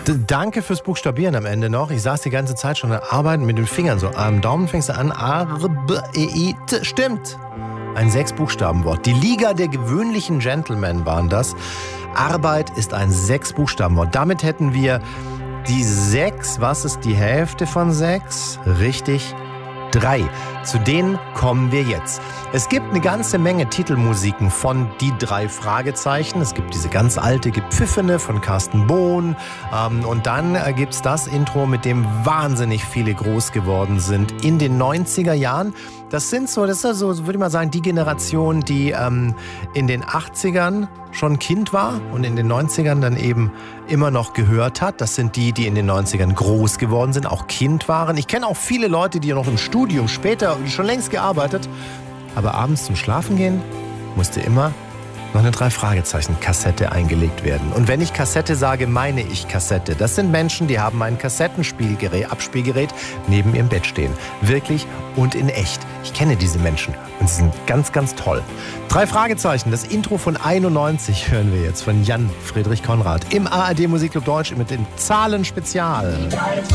Danke fürs Buchstabieren am Ende noch. Ich saß die ganze Zeit schon am Arbeiten mit den Fingern so. Am Daumen fängst du an. A-R-B-E-I-T. Stimmt. Ein 6-Buchstaben-Wort. Die Liga der gewöhnlichen Gentlemen waren das. Arbeit ist ein 6-Buchstaben-Wort. Damit hätten wir die 6. Was ist die Hälfte von 6? Richtig. 3. Zu denen kommen wir jetzt. Es gibt eine ganze Menge Titelmusiken von Die 3 Fragezeichen. Es gibt diese ganz alte Gepfiffene von Carsten Bohn. Und dann gibt's das Intro, mit dem wahnsinnig viele groß geworden sind in den 90er Jahren. Das ist so, würde ich mal sagen, die Generation, die in den 80ern schon Kind war und in den 90ern dann eben immer noch gehört hat. Das sind die, die in den 90ern groß geworden sind, auch Kind waren. Ich kenne auch viele Leute, die noch im Studium später schon längst gearbeitet, aber abends zum Schlafen gehen musste immer noch eine 3-Fragezeichen-Kassette eingelegt werden. Und wenn ich Kassette sage, meine ich Kassette. Das sind Menschen, die haben ein Abspielgerät neben ihrem Bett stehen. Wirklich und in echt. Ich kenne diese Menschen und sie sind ganz, ganz toll. 3 Fragezeichen, das Intro von 91 hören wir jetzt von Jan Friedrich Konrad im ARD Musikclub Deutsch mit dem Zahlen-Spezial.